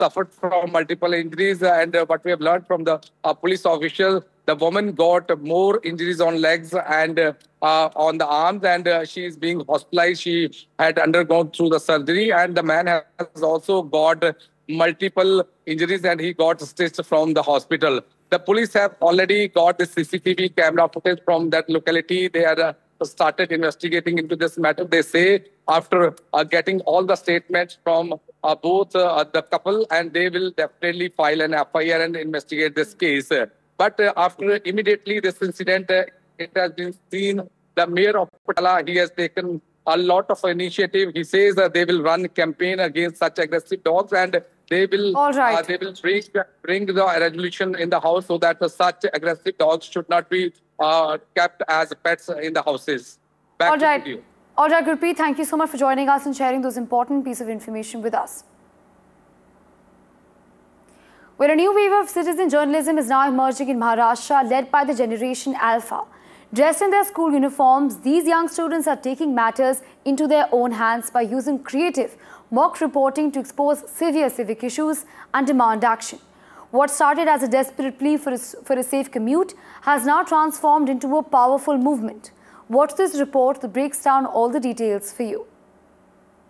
suffered from multiple injuries. And what we have learned from the police official, the woman got more injuries on legs and on the arms, and she is being hospitalized. She had undergone through the surgery, and the man has also got multiple injuries, and he got stitched from the hospital. The police have already got the CCTV camera footage from that locality. They are started investigating into this matter. They say after getting all the statements from both the couple, and they will definitely file an FIR and investigate this case. But after immediately this incident, it has been seen the mayor of Patala, he has taken a lot of initiative. He says that they will run a campaign against such aggressive dogs, and they will All right. bring the resolution in the house so that such aggressive dogs should not be kept as pets in the houses. Back to you. All right, Gurpreet, thank you so much for joining us and sharing those important pieces of information with us. Where a new wave of citizen journalism is now emerging in Maharashtra, led by the Generation Alpha. Dressed in their school uniforms, these young students are taking matters into their own hands by using creative mock reporting to expose severe civic issues and demand action. What started as a desperate plea for a safe commute has now transformed into a powerful movement. Watch this report that breaks down all the details for you.